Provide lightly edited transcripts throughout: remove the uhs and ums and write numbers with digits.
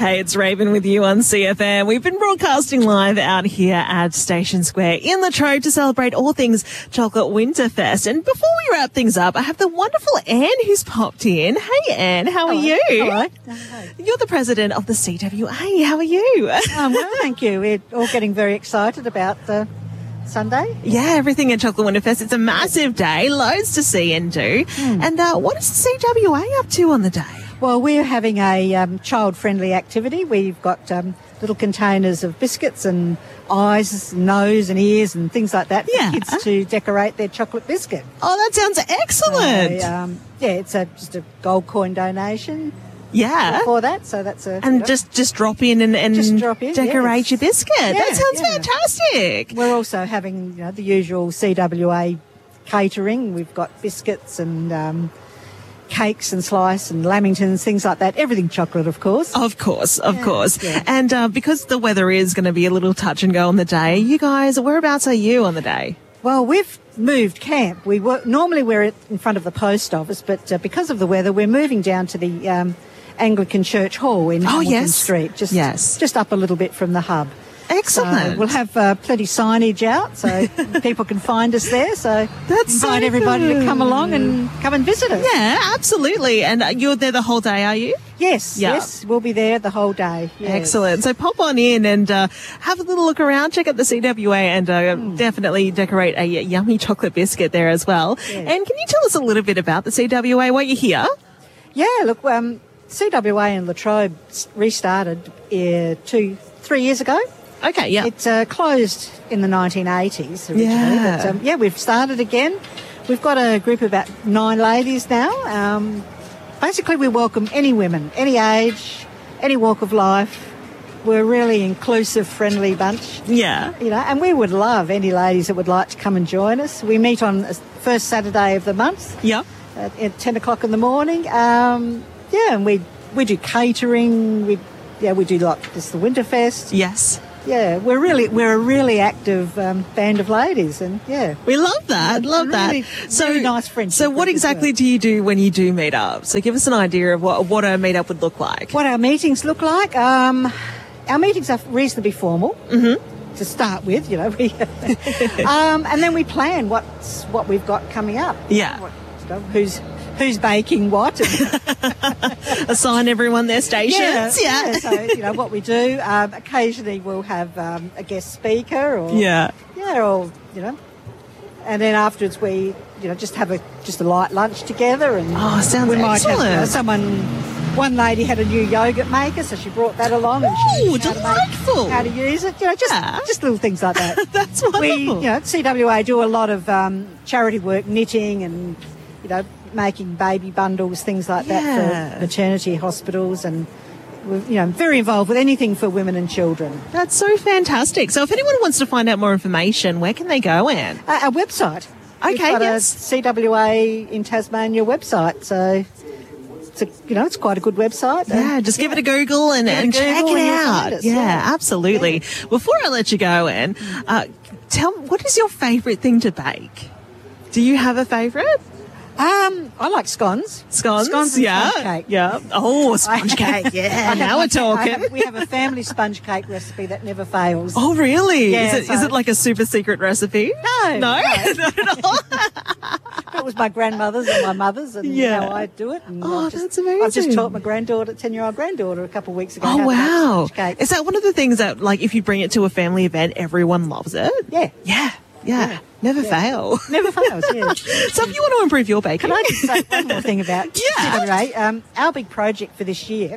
Hey, it's Raven with you on CFM. We've been broadcasting live out here at Station Square in Latrobe to celebrate all things Chocolate Winterfest. And before we wrap things up, I have the wonderful Anne who's popped in. Hey, Anne, how are you? Hello. You're the president of the CWA. How are you? Well, thank you. We're all getting very excited about the Sunday. Yeah, everything at Chocolate Winterfest. It's a massive day, loads to see and do. And what is the CWA up to on the day? Well, we're having a child-friendly activity. We've got little containers of biscuits and eyes, nose and ears and things like that for kids to decorate their chocolate biscuit. Oh, that sounds excellent. So, it's just a gold coin donation. Yeah. For that, so that's a... And just drop in and just drop in, decorate your biscuit. That sounds fantastic. We're also having the usual CWA catering. We've got biscuits and cakes and slice and lamingtons, things like that. Everything chocolate, of course. Of course. Yeah. And because the weather is going to be a little touch and go on the day, you guys, whereabouts are you on the day? Well, we've moved camp. Normally we're in front of the post office, but because of the weather, we're moving down to the Anglican Church Hall in Hamilton Street, just up a little bit from the hub. Excellent. So we'll have plenty signage out so people can find us there. So that's invite everybody to come along and come and visit us. Yeah, absolutely. And you're there the whole day, are you? Yes, we'll be there the whole day. Yes. Excellent. So pop on in and have a little look around, check out the CWA and definitely decorate a yummy chocolate biscuit there as well. Yes. And can you tell us a little bit about the CWA, why you're here? Yeah, look, CWA in Latrobe restarted 3 years ago. Okay, yeah. It closed in the 1980s originally. But, we've started again. We've got a group of about 9 ladies now. Basically, we welcome any women, any age, any walk of life. We're a really inclusive, friendly bunch. Yeah. And we would love any ladies that would like to come and join us. We meet on the first Saturday of the month. Yeah. At 10 o'clock in the morning. And we do catering. We do like this, the Winterfest. Yes. Yeah, we're a really active band of ladies, and we love that. Really, so really nice friendship. So, what exactly do you do when you do meet up? So, give us an idea of what a meet up would look like. What our meetings look like? Our meetings are reasonably formal to start with, and then we plan what we've got coming up. Yeah, who's baking what? Assign everyone their stations. Yeah. So what we do. Occasionally we'll have a guest speaker, or and then afterwards we just have a light lunch together, and sounds we might excellent. have one lady had a new yogurt maker, so she brought that along. And she delightful! How to use it? Just little things like that. That's wonderful. We, at CWA, do a lot of charity work, knitting, and making baby bundles, things like that for maternity hospitals, and we're very involved with anything for women and children. That's so fantastic. So if anyone wants to find out more information, where can they go, Anne? Our website. Okay, We've got a CWA in Tasmania website, so it's quite a good website. Yeah, just give it a Google and check it out. Yeah, absolutely. Yeah. Before I let you go, Anne, tell me, what is your favourite thing to bake? Do you have a favourite? I like scones. Scones and sponge cake. Yeah. Oh, sponge cake. Yeah. Now we're talking. We have a family sponge cake recipe that never fails. Oh, really? Yeah, is it like a super secret recipe? No. Not at all. It was my grandmother's and my mother's, and how I do it. And that's amazing. I've just taught my 10-year-old granddaughter a couple of weeks ago. Oh, wow. Sponge cake. Is that one of the things that, like, if you bring it to a family event, everyone loves it? Yeah. Never fail. Never fails, yeah. So if you want to improve your baking... Can I just say one more thing about CWA? Our big project for this year,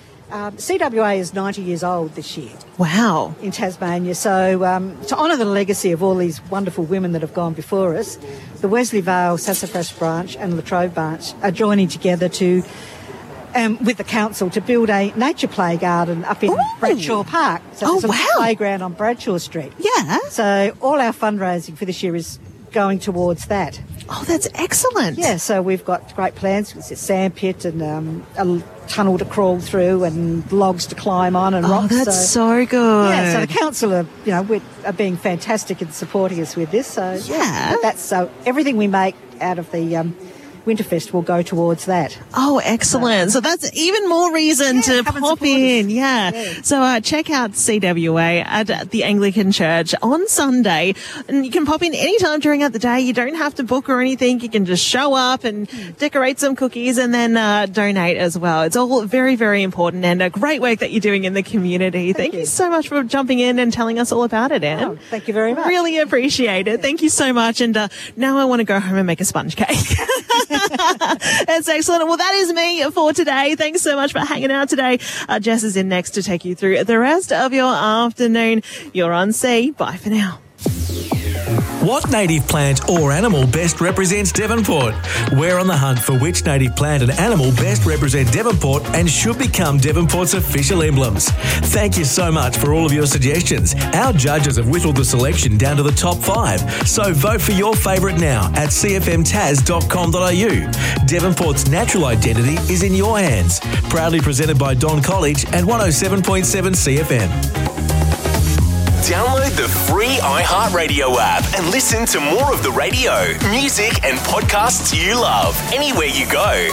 CWA is 90 years old this year. Wow. In Tasmania. So to honour the legacy of all these wonderful women that have gone before us, the Wesley Vale, Sassafras branch and Latrobe branch are joining together to... with the council to build a nature play garden up in Bradshaw Park. So there's a playground on Bradshaw Street. Yeah. So all our fundraising for this year is going towards that. Oh, that's excellent. Yeah, so we've got great plans. It's a sand pit and a tunnel to crawl through and logs to climb on and rocks. Oh, that's so good. Yeah, so the council are being fantastic in supporting us with this. So yeah, that's everything we make out of the Winterfest will go towards that. Oh, excellent. So that's even more reason to pop in. Yeah. So check out CWA at the Anglican Church on Sunday. And you can pop in anytime during the day. You don't have to book or anything. You can just show up and decorate some cookies and then donate as well. It's all very, very important and a great work that you're doing in the community. Thank you so much for jumping in and telling us all about it, Anne. Oh, thank you very much. Really appreciate it. Thank you so much. And now I want to go home and make a sponge cake. That's excellent. Well, that is me for today. Thanks so much for hanging out today. Jess is in next to take you through the rest of your afternoon. You're on C. Bye for now. What native plant or animal best represents Devonport? We're on the hunt for which native plant and animal best represent Devonport and should become Devonport's official emblems. Thank you so much for all of your suggestions. Our judges have whittled the selection down to the top 5, so vote for your favourite now at cfmtas.com.au. Devonport's natural identity is in your hands. Proudly presented by Don College and 107.7 CFM. Download the free iHeartRadio app and listen to more of the radio, music and podcasts you love anywhere you go.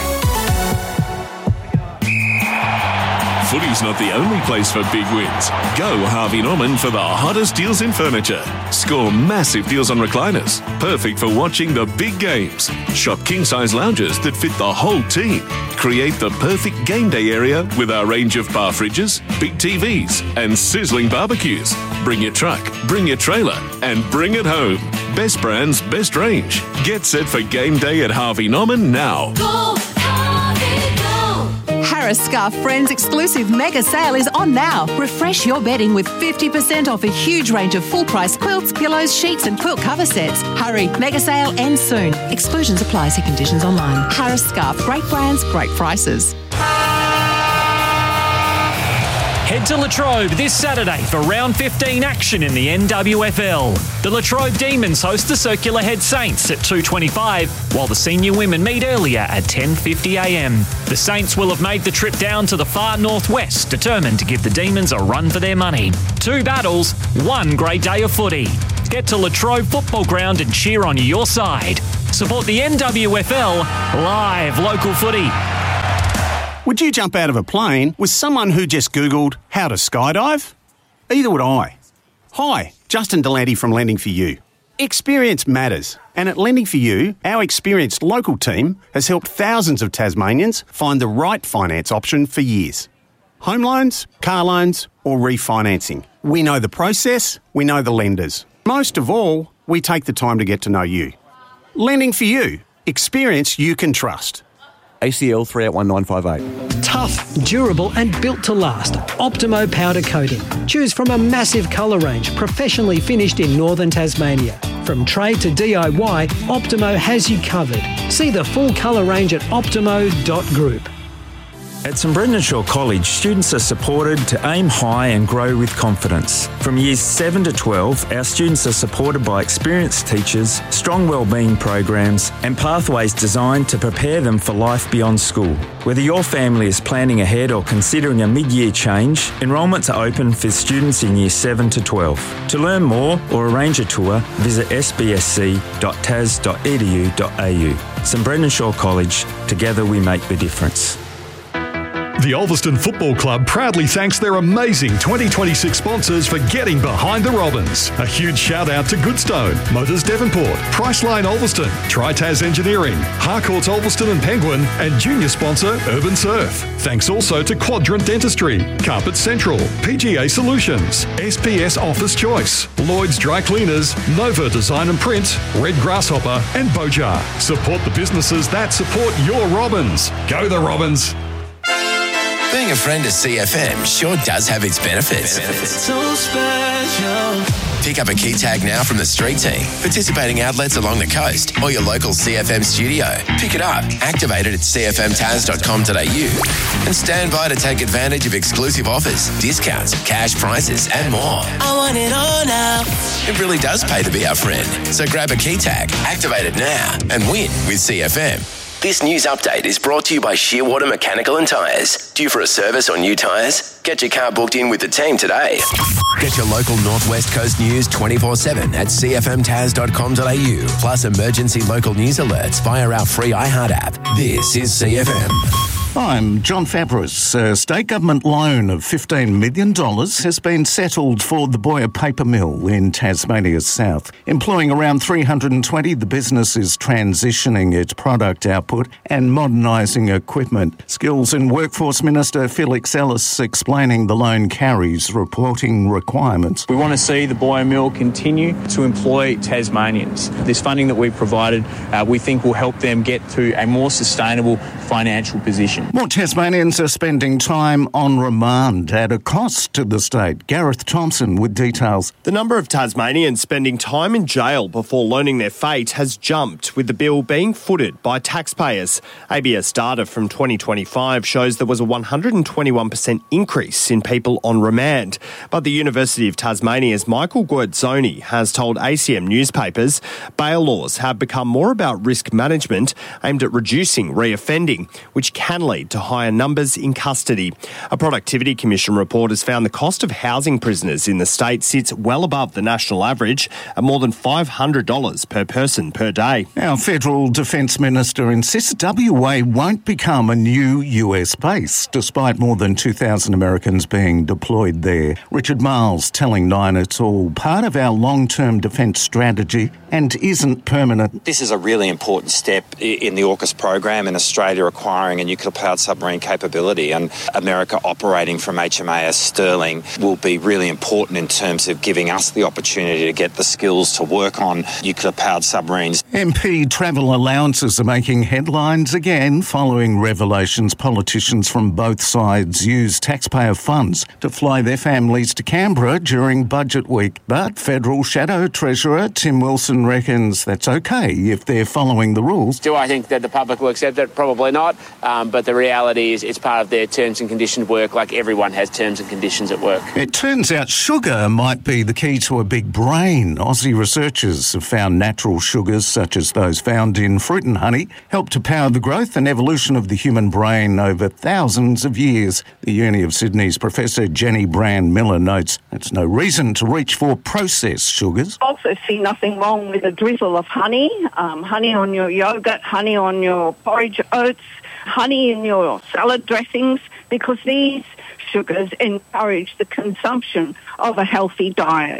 Footy's not the only place for big wins. Go Harvey Norman for the hottest deals in furniture. Score massive deals on recliners, perfect for watching the big games. Shop king-size lounges that fit the whole team. Create the perfect game day area with our range of bar fridges, big TVs and sizzling barbecues. Bring your truck, bring your trailer and bring it home. Best brands, best range. Get set for game day at Harvey Norman now. Go, Harvey, go. Harris Scarf Friends exclusive mega sale is on now. Refresh your bedding with 50% off a huge range of full-price quilts, pillows, sheets and quilt cover sets. Hurry, mega sale ends soon. Exclusions apply. See conditions online. Harris Scarf, great brands, great prices. Head to Latrobe this Saturday for round 15 action in the NWFL. The Latrobe Demons host the Circular Head Saints at 2:25, while the senior women meet earlier at 10:50am. The Saints will have made the trip down to the far northwest, determined to give the Demons a run for their money. 2 battles, 1 great day of footy. Get to Latrobe Football Ground and cheer on your side. Support the NWFL, live local footy. Would you jump out of a plane with someone who just Googled how to skydive? Either would I. Hi, Justin Delante from Lending for You. Experience matters, and at Lending for You, our experienced local team has helped thousands of Tasmanians find the right finance option for years. Home loans, car loans, or refinancing. We know the process, we know the lenders. Most of all, we take the time to get to know you. Lending for You. Experience you can trust. ACL 381958. Tough, durable and built to last. Optimo powder coating. Choose from a massive colour range professionally finished in northern Tasmania. From trade to DIY, Optimo has you covered. See the full colour range at optimo.group. At St Brendan Shaw College, students are supported to aim high and grow with confidence. From years 7 to 12, our students are supported by experienced teachers, strong wellbeing programs and pathways designed to prepare them for life beyond school. Whether your family is planning ahead or considering a mid-year change, enrolments are open for students in years 7 to 12. To learn more or arrange a tour, visit sbsc.tas.edu.au. St Brendan Shaw College, together we make the difference. The Ulverston Football Club proudly thanks their amazing 2026 sponsors for getting behind the Robins. A huge shout out to Goodstone, Motors Devonport, Priceline Ulverston, Tri-Tas Engineering, Harcourts Ulverston and Penguin, and junior sponsor Urban Surf. Thanks also to Quadrant Dentistry, Carpet Central, PGA Solutions, SPS Office Choice, Lloyd's Dry Cleaners, Nova Design and Print, Red Grasshopper, and Bojar. Support the businesses that support your Robins. Go the Robins! Being a friend of CFM sure does have its benefits. So special. Pick up a key tag now from the street team, participating outlets along the coast, or your local CFM studio. Pick it up, activate it at cfmtas.com.au, and stand by to take advantage of exclusive offers, discounts, cash prizes, and more. I want it all now. It really does pay to be our friend. So grab a key tag, activate it now, and win with CFM. This news update is brought to you by Shearwater Mechanical and Tyres. Due for a service or new tyres? Get your car booked in with the team today. Get your local Northwest Coast news 24/7 at cfmtaz.com.au. Plus emergency local news alerts via our free iHeart app. This is CFM. I'm John Fabris. A state government loan of $15 million has been settled for the Boyer Paper Mill in Tasmania's south. Employing around 320, the business is transitioning its product output and modernising equipment. Skills and Workforce Minister Felix Ellis explaining the loan carries reporting requirements. We want to see the Boyer Mill continue to employ Tasmanians. This funding that we've provided, we think will help them get to a more sustainable financial position. More Tasmanians are spending time on remand at a cost to the state. Gareth Thompson with details. The number of Tasmanians spending time in jail before learning their fate has jumped, with the bill being footed by taxpayers. ABS data from 2025 shows there was a 121% increase in people on remand. But the University of Tasmania's Michael Guertzoni has told ACM newspapers bail laws have become more about risk management aimed at reducing reoffending, which can lead to higher numbers in custody. A Productivity Commission report has found the cost of housing prisoners in the state sits well above the national average at more than $500 per person per day. Our Federal Defence Minister insists WA won't become a new US base, despite more than 2,000 Americans being deployed there. Richard Miles telling Nine it's all part of our long-term defence strategy and isn't permanent. This is a really important step in the AUKUS program in Australia acquiring a nuclear-powered submarine capability, and America operating from HMAS Sterling will be really important in terms of giving us the opportunity to get the skills to work on nuclear-powered submarines. MP travel allowances are making headlines again following revelations politicians from both sides use taxpayer funds to fly their families to Canberra during budget week. But Federal Shadow Treasurer Tim Wilson reckons that's okay if they're following the rules. Do I think that the public will accept it? Probably not. But the reality is it's part of their terms and conditions work, like everyone has terms and conditions at work. It turns out sugar might be the key to a big brain. Aussie researchers have found natural sugars, such as those found in fruit and honey, help to power the growth and evolution of the human brain over thousands of years. The Uni of Sydney's Professor Jenny Brand-Miller notes it's no reason to reach for processed sugars. I also see nothing wrong with a drizzle of honey, honey on your yogurt, honey on your porridge oats, honey in your salad dressings, because these sugars encourage the consumption of a healthy diet.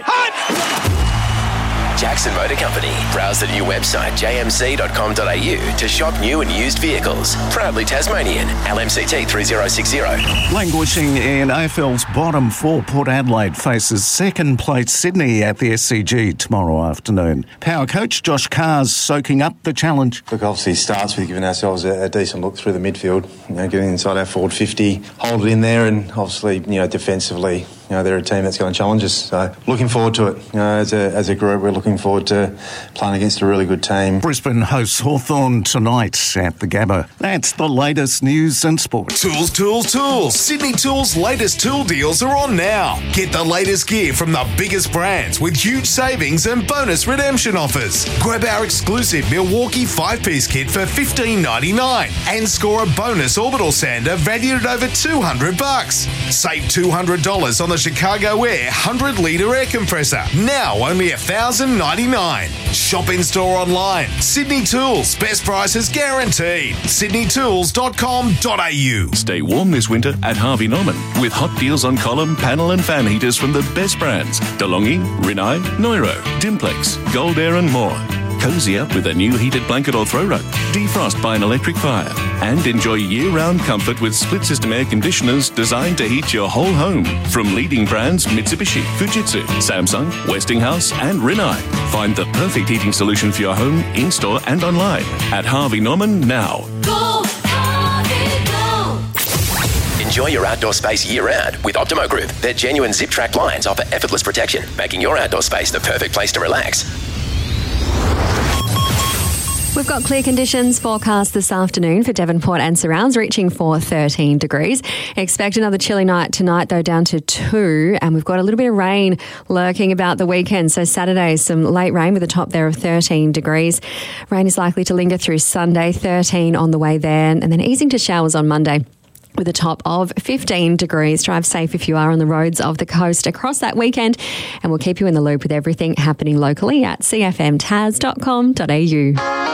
Jackson Motor Company. Browse the new website jmc.com.au to shop new and used vehicles. Proudly Tasmanian. LMCT 3060. Languishing in AFL's bottom four, Port Adelaide faces second place Sydney at the SCG tomorrow afternoon. Power coach Josh Carr's soaking up the challenge. Look, obviously starts with giving ourselves a decent look through the midfield, getting inside our forward 50, hold it in there, and obviously, defensively, they're a team that's going to challenge us. So looking forward to it. As a group, we're looking forward to playing against a really good team. Brisbane hosts Hawthorn tonight at the Gabba. That's the latest news and sport. Tools, tools, tools. Sydney Tools' latest tool deals are on now. Get the latest gear from the biggest brands with huge savings and bonus redemption offers. Grab our exclusive Milwaukee 5-piece kit for $15.99 and score a bonus orbital sander valued at over $200. Save $200 on the Chicago Air 100-litre air compressor. Now only $1,099. Shop in-store online. Sydney Tools. Best prices guaranteed. sydneytools.com.au. Stay warm this winter at Harvey Norman with hot deals on column, panel and fan heaters from the best brands. DeLonghi, Rinnai, Neuro, Dimplex, Gold Air and more. Cozy up with a new heated blanket or throw rug. Defrost by an electric fire. And enjoy year-round comfort with split-system air conditioners designed to heat your whole home. From leading brands Mitsubishi, Fujitsu, Samsung, Westinghouse and Rinnai. Find the perfect heating solution for your home, in-store and online at Harvey Norman now. Go, Harvey, go! Enjoy your outdoor space year-round with Optimo Group. Their genuine zip-track blinds offer effortless protection, making your outdoor space the perfect place to relax. We've got clear conditions forecast this afternoon for Devonport and surrounds, reaching for 13 degrees. Expect another chilly night tonight, though, down to 2. And we've got a little bit of rain lurking about the weekend. So Saturday, some late rain with a top there of 13 degrees. Rain is likely to linger through Sunday, 13 on the way there, and then easing to showers on Monday, with a top of 15 degrees. Drive safe if you are on the roads of the coast across that weekend, and we'll keep you in the loop with everything happening locally at cfmtas.com.au.